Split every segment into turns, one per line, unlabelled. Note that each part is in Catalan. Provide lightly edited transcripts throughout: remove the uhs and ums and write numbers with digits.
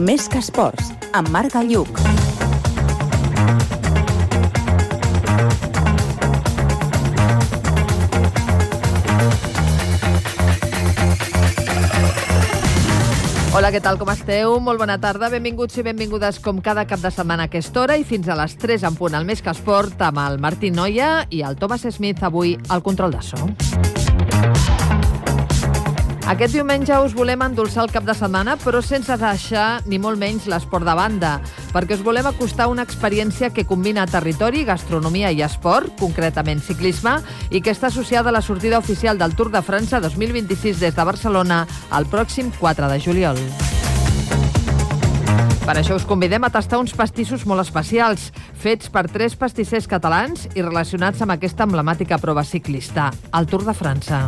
Més que esports, amb Marc Galluc.
Hola, què tal, com esteu? Molt bona tarda, benvinguts i benvingudes com cada cap de setmana a aquesta hora i fins a les 3 en punt al Més que Esport amb el Martín Noia i el Thomas Smith avui al control de so. Aquest diumenge us volem endolçar el cap de setmana, però sense deixar ni molt menys l'esport de banda, perquè us volem acostar una experiència que combina territori, gastronomia i esport, concretament ciclisme, i que està associada a la sortida oficial del Tour de França 2026 des de Barcelona el pròxim 4 de juliol. Per això us convidem a tastar uns pastissos molt especials, fets per 3 pastissers catalans i relacionats amb aquesta emblemàtica prova ciclista, el Tour de França.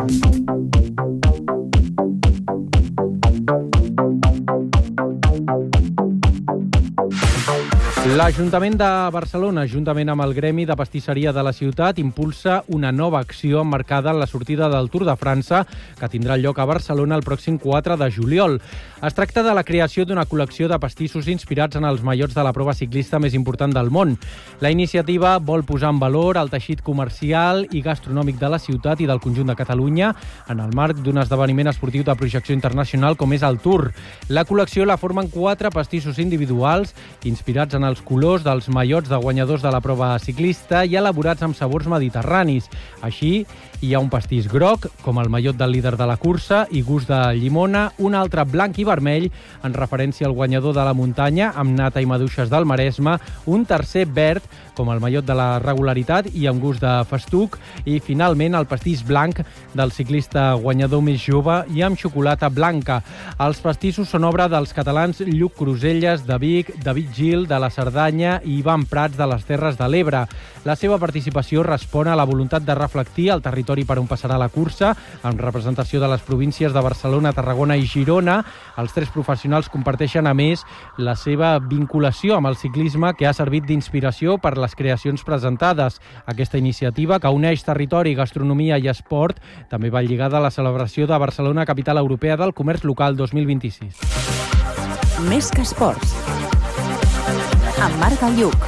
L'Ajuntament de Barcelona, juntament amb el Gremi de Pastisseria de la ciutat, impulsa una nova acció emmarcada en la sortida del Tour de França que tindrà lloc a Barcelona el pròxim 4 de juliol. Es tracta de la creació d'una col·lecció de pastissos inspirats en els mallots de la prova ciclista més important del món. La iniciativa vol posar en valor el teixit comercial i gastronòmic de la ciutat i del conjunt de Catalunya en el marc d'un esdeveniment esportiu de projecció internacional com és el Tour. La col·lecció la formen 4 pastissos individuals inspirats en els colors dels mallots de guanyadors de la prova ciclista i elaborats amb sabors mediterranis. Així, hi ha un pastís groc, com el mallot del líder de la cursa, i gust de llimona, un altre blanc i vermell, en referència al guanyador de la muntanya, amb nata i maduixes del Maresme, un tercer verd, com el mallot de la regularitat i amb gust de festuc, i finalment el pastís blanc del ciclista guanyador més jove i amb xocolata blanca. Els pastissos són obra dels catalans Lluc Cruselles, de Vic, David Gil, de la Cerdanya i Ivan Prats, de les Terres de l'Ebre. La seva participació respon a la voluntat de reflectir el territori per on passarà la cursa, amb representació de les províncies de Barcelona, Tarragona i Girona. Els 3 professionals comparteixen, a més, la seva vinculació amb el ciclisme, que ha servit d'inspiració per les creacions presentades. Aquesta iniciativa, que uneix territori, gastronomia i esport, també va lligada a la celebració de Barcelona, capital europea del comerç local 2026.
Més que esports, amb Marc Galluc.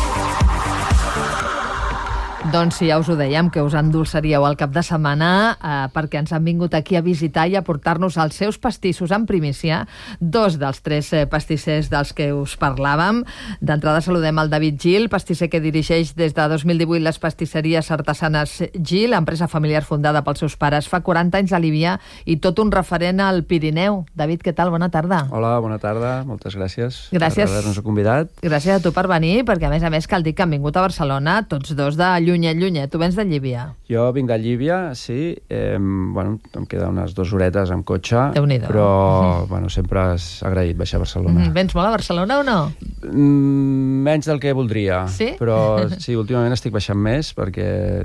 Doncs sí, ja us ho dèiem, que us endolçaríeu el cap de setmana perquè ens han vingut aquí a visitar i a portar-nos els seus pastissos en primícia, 2 dels 3 pastissers dels que us parlàvem. D'entrada saludem el David Gil, pastisser que dirigeix des de 2018 les pastisseries artesanes Gil, empresa familiar fundada pels seus pares fa 40 anys a Líbia i tot un referent al Pirineu. David, què tal? Bona tarda.
Hola, bona tarda. Moltes gràcies.
Gràcies.
Per haver-nos convidat.
Gràcies a tu per venir, perquè a més cal dir que han vingut a Barcelona tots 2 de llunyet. Tu vens de Llívia.
Jo vinc de Llívia, sí. Em queda unes 2 horetes amb cotxe.
Déu-n'hi-do.
Però sempre és agraït baixar a Barcelona.
Vens molt a Barcelona o no?
Menys del que voldria.
Sí?
Però sí, últimament estic baixant més perquè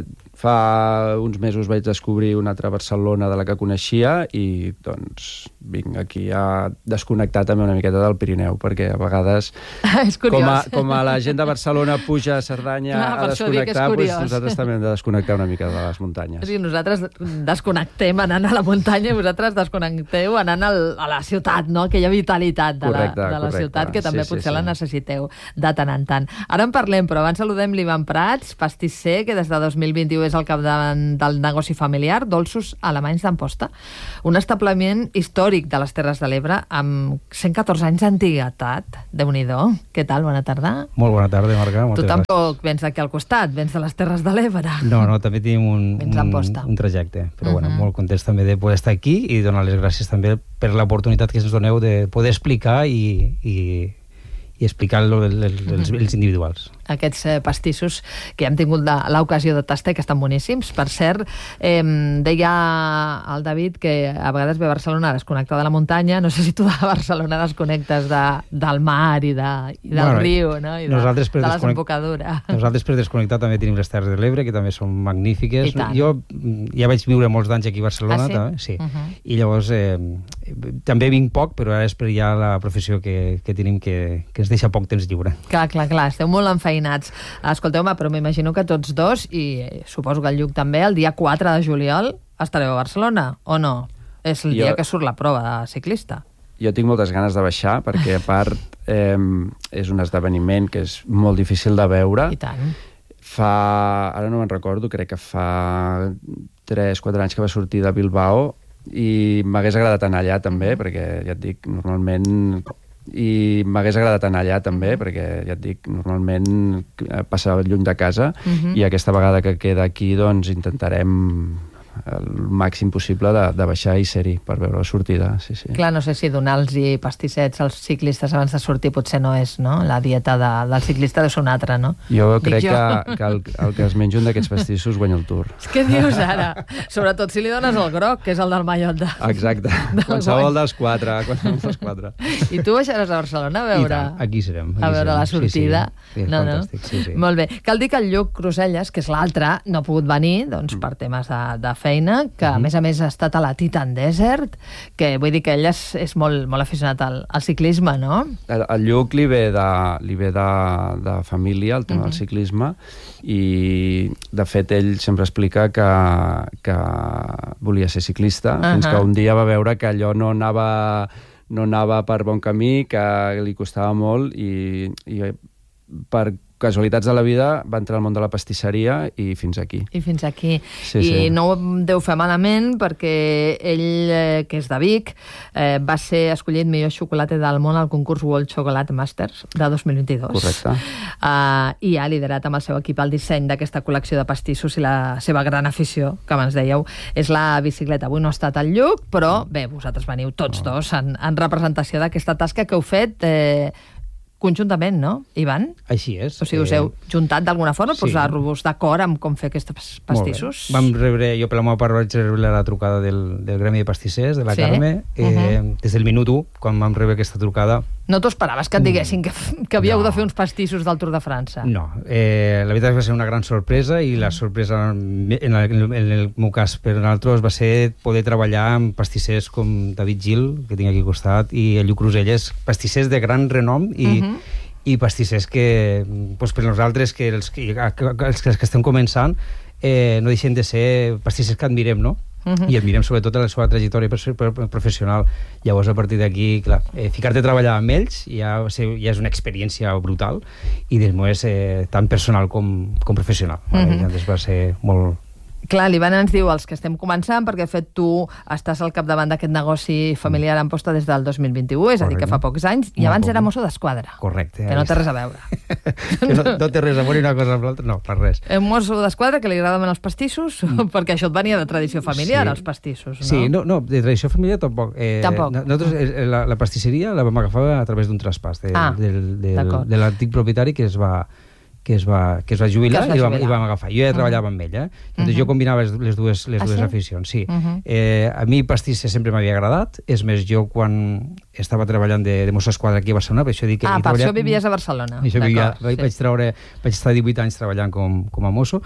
fa uns mesos vaig descobrir una altra Barcelona de la que coneixia i doncs vinc aquí a desconnectar també una miqueta del Pirineu, perquè a vegades com a la gent de Barcelona puja a Cerdanya a desconnectar, doncs nosaltres també hem de desconnectar una mica de les muntanyes.
Sí, nosaltres desconnectem anant a la muntanya i vosaltres desconnecteu anant a la ciutat, no? Aquella vitalitat de la ciutat que també potser la necessiteu de tant en tant. Ara en parlem, però abans saludem l'Ivan Prats, pastisser, que des de 2021 és al capdavant del negoci familiar Dolços Alemanys d'Amposta, un establiment històric de les Terres de l'Ebre amb 114 anys d'antiguitat. Déu-n'hi-do. Què tal? Bona tarda.
Molt bona tarda, Marga.
Tu tampoc vens d'aquí al costat, vens de les Terres de l'Ebre.
No, també tenim un trajecte, però molt contents també de poder estar aquí i donar les gràcies també per l'oportunitat que ens doneu de poder explicar i explicar els individuals.
Aquests pastissos que hem tingut l'ocasió de tastar i que estan boníssims. Per cert, deia el David que a vegades ve a Barcelona a desconnectar de la muntanya. No sé si tu de Barcelona desconnectes del mar i del riu, no? I de la desembocadura.
Nosaltres per desconnectar també tenim les Terres de l'Ebre, que també són magnífiques. Jo ja vaig viure molts anys aquí a Barcelona. Sí? I llavors també vinc poc, però ara és per ja la professió que tenim que ens deixa poc temps lliure.
Clar, esteu molt enfeinats. Escolteu-me, però m'imagino que tots 2, i suposo que el Lluc també, el dia 4 de juliol estareu a Barcelona, o no? És el dia que surt la prova de ciclista.
jo tinc moltes ganes de baixar, perquè a part és un esdeveniment que és molt difícil de veure.
I tant.
Ara no me'n recordo, crec que fa 3-4 anys que va sortir de Bilbao, i m'hagués agradat anar allà també, perquè ja et dic, normalment passava lluny de casa, i aquesta vegada que queda aquí doncs intentarem el màxim possible de baixar i ser-hi per veure la sortida. Sí.
Clar, no sé si donar-los pastissets als ciclistes abans de sortir potser no és, no? La dieta del ciclista deu ser una altra, no?
Jo crec que el que es menja un d'aquests pastissos guanya el Tour.
Què dius ara? Sobretot si li dones el groc, que és el del mallot de...
Exacte, qualsevol dels quatre.
I tu baixaràs a Barcelona a veure...
Aquí serem.
A veure la sortida.
Sí, fantàstic, sí.
Molt bé. Cal dir que el Lluc Cruselles, que és l'altre, no ha pogut venir doncs, per temes de feina, que a més ha estat a la Titan Desert, que vull dir que ell és molt aficionat al ciclisme, no?
El Lluc li ve de família, el tema del ciclisme, i de fet ell sempre explica que volia ser ciclista, fins que un dia va veure que allò no anava per bon camí, que li costava molt, i per casualitats de la vida va entrar al món de la pastisseria i fins aquí.
Sí. No ho deu fer malament, perquè ell, que és de Vic, va ser escollit millor xocolata del món al concurs World Chocolate Masters de 2022.
Correcte.
I ha liderat amb el seu equip el disseny d'aquesta col·lecció de pastissos, i la seva gran afició, que abans dèieu, és la bicicleta. Avui no ha estat al Lluc, però bé, vosaltres veniu tots dos en representació d'aquesta tasca que heu fet conjuntament, no, Ivan?
Així és.
O sigui, us heu juntat d'alguna forma, posar-vos d'acord amb com fer aquests pastissos?
Vam rebre, jo per la meva part vaig rebre la trucada del Gremi de Pastissers, de la Carme, des del minut 1, quan vam rebre aquesta trucada.
No t'ho esperaves que et diguessin que havíeu de fer uns pastissos del Tour de França?
No, la veritat és que va ser una gran sorpresa, i la sorpresa, en el meu cas per nosaltres, va ser poder treballar amb pastissers com David Gil, que tinc aquí al costat, i el Lluc Cruselles, pastissers de gran renom, i pastissers que, per nosaltres, que els que estem començant, no deixen de ser pastissers que admirem, no? I admirem sobretot la seva trajectòria professional. Llavors, a partir d'aquí, clar, ficar-te a treballar amb ells ja és una experiència brutal, i després tant personal com professional. Llavors va ser molt...
Clar, l'Ivan ens diu els que estem començant, perquè de fet tu estàs al capdavant d'aquest negoci familiar en posta des del 2021, és a dir, que fa pocs anys, i abans era mosso d'esquadra.
Correcte.
Que no té res a veure.
No té res a veure una cosa amb l'altra, no, per res.
Un mosso d'esquadra que li agraden els pastissos, perquè això et venia de tradició familiar, els pastissos, no?
Sí, no, de tradició familiar tampoc. Nosaltres la pastisseria la vam agafar a través d'un traspàs de l'antic propietari que es va jubilar, i vam agafar. Jo ja treballava amb ell, jo combinava les dues aficions, sí. A mi pastisser sempre m'havia agradat, és més, jo quan estava treballant de mosso d'esquadra aquí a Barcelona, per això dic que...
per això vivies a Barcelona.
Vaig estar 18 anys treballant com a mosso.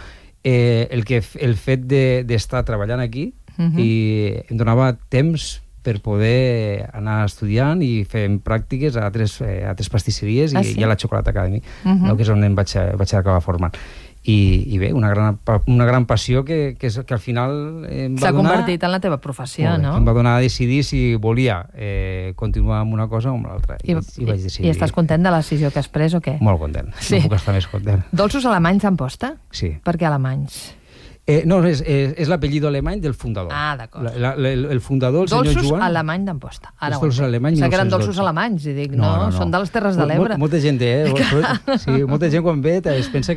El fet d'estar treballant aquí em donava temps per poder anar estudiant i fer pràctiques a altres pastisseries i a la Chocolate Academy, que és on em vaig acabar formant. I bé, una gran passió que al final
s'ha convertit en la teva professió, no?
Em va donar a decidir si volia continuar amb una cosa o amb l'altra. I vaig decidir.
I estàs content de la decisió que has pres o què?
Molt content, no puc estar més content.
Dolços alemanys d'Amposta?
Sí.
Per què alemanys?
No, és l'apellido alemany del fundador.
D'acord.
El fundador, el senyor Joan...
Dolços alemany d'Amposta.
Dolços alemanys,
que eren dolços alemanys, i dic, no, són de les Terres de l'Ebre.
Molta gent, sí, molta gent quan ve es pensa